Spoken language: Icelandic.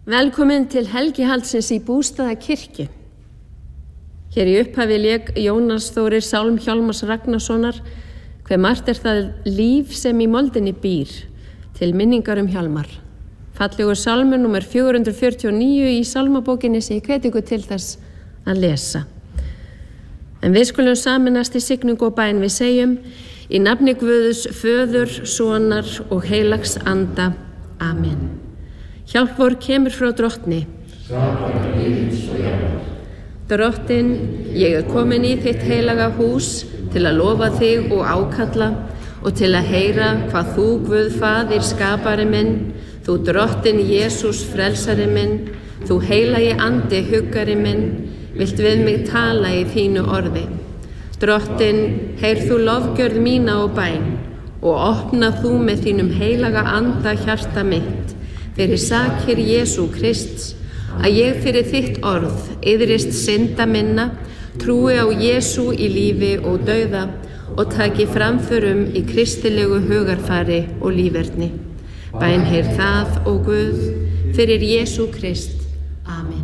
Velkomin til helgihaldsins í Bústaðakirkju. Hér í upphafi lék Jónas Þórir sálm Hjálmars Ragnarssonar Hve margt það líf sem í moldinni býr, til minningar Hjálmar. Fallegur sálmur númer 449 í sálmabókinni sem ég hvet ykkur til þess að lesa. En við skulum sameinast í signingu og bæn. Við segjum í nafni Guðs, Föður, Sonar og heilags anda. Amen. Hjálp vor kemur frá drottni. Drottin, ég komin í þitt heilaga hús til að lofa þig og ákalla og til að heyra hvað þú, Guð Faðir, skapari minn, þú drottin Jesús, frelsari minn, þú heilagi andi, huggari minn, vilt við mig tala í þínu orði. Drottin, heyr þú lofgjörð mína og bæn og opna þú með þínum heilaga anda hjarta mitt fyrir sakir Jesú Krists, að ég fyrir þitt orð iðrist synda minna, trúi á Jesú í lífi og dauða og taki framförum í kristilegu hugarfari og líferni. Bæn heyr það, ó Guð, fyrir Jesú Krist. Amen.